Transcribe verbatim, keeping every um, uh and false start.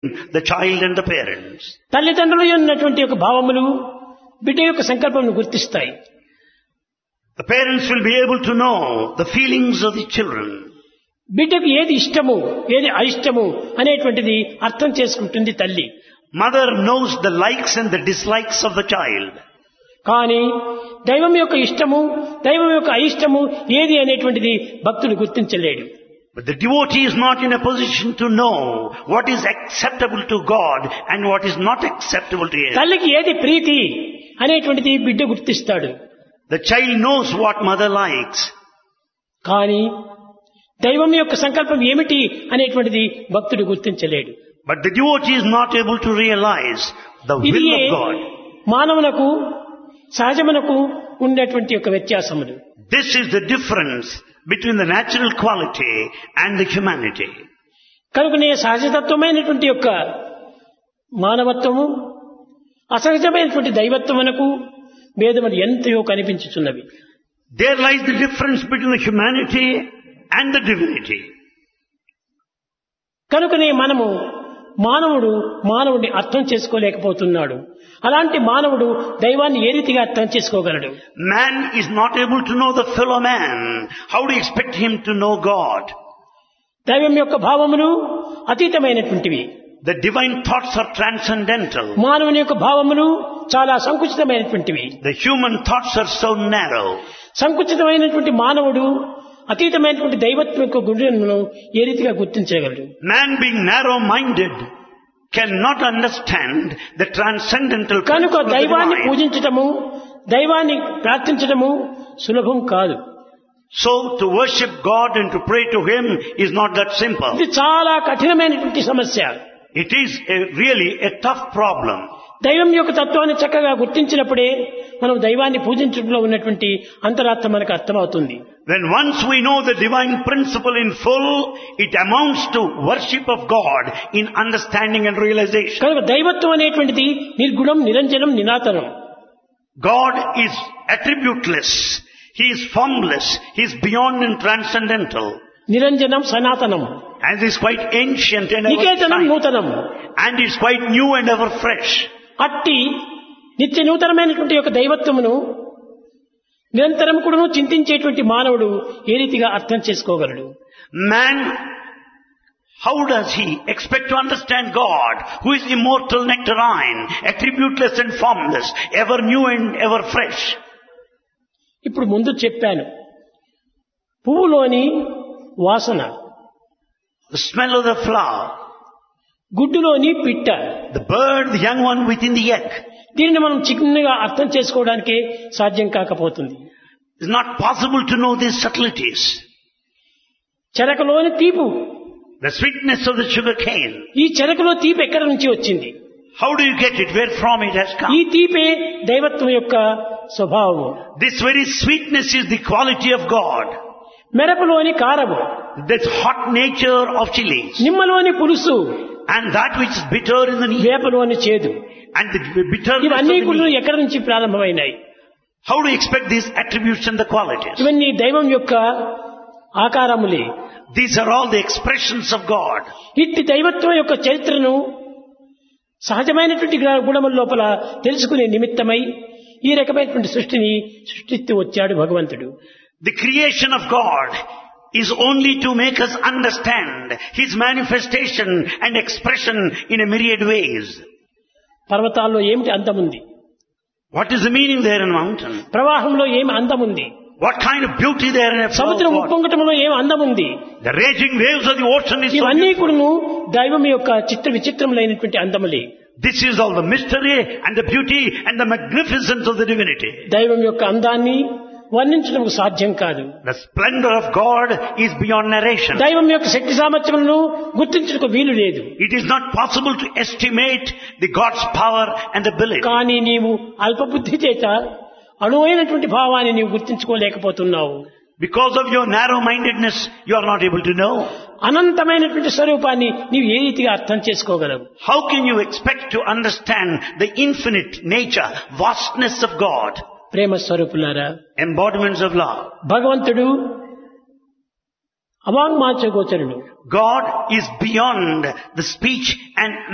the child and the parents. తల్లిదండ్రులు ఉన్నటువంటి యొక్క భావములు బిడ్డ యొక్క సంకల్పమును గుర్తిస్తాయి. The parents will be able to know the feelings of the children. బిడ్డకు ఏది ఇష్టము ఏది అయిష్టము అనేటువంటిది అర్థం చేసుకుంటుంది తల్లి. Mother knows the likes and the dislikes of the child. కానీ దైవం యొక్క ఇష్టము దైవం యొక్క అయిష్టము ఏది అనేటువంటిది భక్తుడు గుర్తించలేడు. But the devotee is not in a position to know what is acceptable to God and what is not acceptable to him. తల్లికి ఏది ప్రీతి అనేటువంటిది బిడ్డ గుర్తిస్తాడు. The child knows what mother likes. కానీ దైవం యొక్క సంకల్పం ఏమిటి అనేటువంటిది భక్తుడు గుర్తించలేడు. But the devotee is not able to realize the ఇది will of God. మానవునకు సహజమునకు ఉండేటువంటి యొక్క వ్యత్యాసములు. This is the difference between the natural quality and the humanity. కనుకనే సహజతత్వమైనటువంటి యొక్క మానవత్వము అసహజమైనటువంటి దైవత్వమునకు భేదములు ఎంతయో కనిపించుచున్నవి. There lies the difference between the humanity and the divinity. కనుకనే మనము మానవుడు మానవుడిని అర్థం చేసుకోలేకపోతున్నాడు. అలాంటి మానవుడు దైవాన్ని ఏ రీతిగా అర్థం చేసుకోగలడు? Man is not able to know the fellow man. How do you expect him to know God? దైవం యొక్క భావములు అతీతమైనటువంటివి. The divine thoughts are transcendental. మానవుని యొక్క భావములు చాలా సంకుచితమైనటువంటివి. The human thoughts are so narrow. సంకుచితమైనటువంటి మానవుడు అతీతమైనటువంటి దైవత్వం యొక్క గుణమును ఏ రీతిగా గుర్తించగలడు? Man being narrow-minded cannot understand the transcendental కనుక principle of the దైవాన్ని divine. పూజించటము దైవాన్ని ప్రార్థించటము సులభం కాదు. So to worship God and to pray to Him is not that simple. ఇది చాలా కఠినమైనటువంటి సమస్య. It is a, really a tough problem. దైవం యొక్క తత్వాన్ని చక్కగా గుర్తించినప్పుడే మనం దైవాన్ని పూజించడంలో ఉన్నటువంటి అంతరార్థం మనకు అర్థమవుతుంది. When once we know the divine principle in full, it amounts to worship of God in understanding and realization. కనుక దైవత్వం అనేటువంటిది నిర్గుణం నిరంజనం నినాతనం. God is attributeless. He is formless. He is beyond and transcendental. నిరంజనం సనాతనం. And is quite ancient and ever Niketanam time. నూతనం. And is quite new and ever fresh. అట్టి నిత్య నూతనమైనటువంటి యొక్క దైవత్వమును నిరంతరం కూడాను చింతించేటువంటి మానవుడు ఏ రీతిగా అర్థం చేసుకోగలడు? Man, how does he expect to understand God, who is immortal, nectarine, attributeless and formless, ever new and ever fresh? ఇప్పుడు ముందు చెప్పాను, పువ్వులోని వాసన, The smell of the flower, గుడ్డులోని పిట్ట, the bird, the young one within the egg. దీనిని మనం చిన్నగా అర్థం చేసుకోవడానికి సాధ్యం కాకపోతుంది. It's not possible to know these subtleties. చెరకలోని తీపు, The sweetness of the sugar cane. ఈ చెరకలో తీపి ఎక్కడి నుంచి వచ్చింది? How do you get it? Where from it has ఈ come? తీపే దైవత్వం యొక్క స్వభావము. This very sweetness is the quality of God. మెరపలోని కారము, This hot nature of chilies. నిమ్మలోని పులుసు, And that which is bitter in the leaf. వేపలోని చేదు. And the bitterness of ఇవన్నీ the కూడా leaf. ఎక్కడి నుంచి ప్రారంభమైనాయి? How do you expect these attributes and the qualities? ఇవన్నీ దైవం యొక్క ఆకారములే. These are all the expressions of God. ఇట్టి దైవత్వం యొక్క చరిత్రను సహజమైనటువంటి గుణముల లోపల తెలుసుకునే నిమిత్తమై ఈ రకమైనటువంటి సృష్టిని సృష్టిస్తూ వచ్చాడు భగవంతుడు. The creation of God is only to make us understand His manifestation and expression in a myriad ways. పర్వతాల్లో ఏమిటి అందముంది? What is the meaning there in a mountain? ప్రవాహంలో ఏమి అందముంది? What kind of beauty there in a flow సముద్రం of water? ఉప్పొంగటంలో ఏమి అందముంది? The raging waves of the ocean is so ఇవన్నీ beautiful. కూడాను దైవం యొక్క చిత్ర విచిత్రములైనటువంటి అందములే. This is all the mystery and the beauty and the magnificence of the divinity. దైవం యొక్క అందాన్ని వర్ణించడం సాధ్యం కాదు. The splendor of God is beyond narration. దైవం యొక్క శక్తి సామర్థ్యములను గుర్తించుటకు వీలు లేదు. It is not possible to estimate the God's power and ability. కానీ నీవు అల్పబుద్ధి చేత అణువైనటువంటి భావాన్ని నీవు గుర్తించుకోలేకపోతున్నావు. Because of your narrow-mindedness, you are not able to know. అనంతమైనటువంటి స్వరూపాన్ని నీవు ఏ రీతిగా అర్థం చేసుకోగలవు? How can you expect to understand the infinite nature, vastness of God? ప్రేమ స్వరూపులారా, Embodiments of love. భగవంతుడు అవాంగ్మాచ గోచరుడు. God is beyond the speech and